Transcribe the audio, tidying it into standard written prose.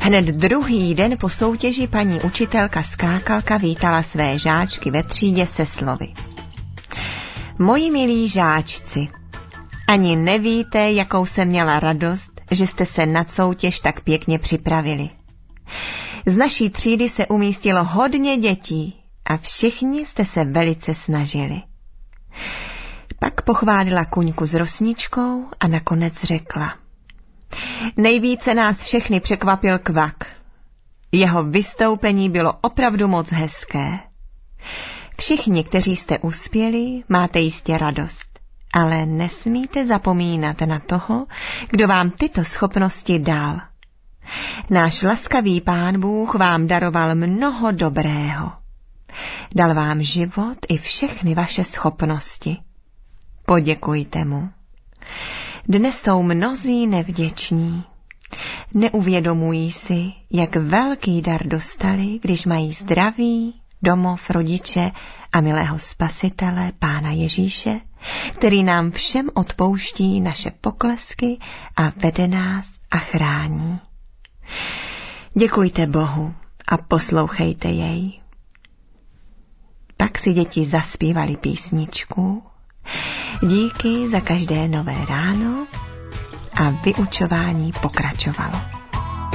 Hned druhý den po soutěži paní učitelka skákalka vítala své žáčky ve třídě se slovy. Moji milí žáčci, ani nevíte, jakou jsem měla radost, že jste se na soutěž tak pěkně připravili. Z naší třídy se umístilo hodně dětí a všichni jste se velice snažili. Pak pochválila Kuňku s Rosničkou a nakonec řekla. Nejvíce nás všechny překvapil Kvak. Jeho vystoupení bylo opravdu moc hezké. Všichni, kteří jste uspěli, máte jistě radost, ale nesmíte zapomínat na toho, kdo vám tyto schopnosti dal. Náš laskavý Pán Bůh vám daroval mnoho dobrého. Dal vám život i všechny vaše schopnosti. Poděkujte mu. Dnes jsou mnozí nevděční. Neuvědomují si, jak velký dar dostali, když mají zdraví, domov, rodiče a milého Spasitele, Pána Ježíše, který nám všem odpouští naše poklesky a vede nás a chrání. Děkujte Bohu a poslouchejte jej. Pak si děti zaspívali písničku. Díky za každé nové ráno a vyučování pokračovalo.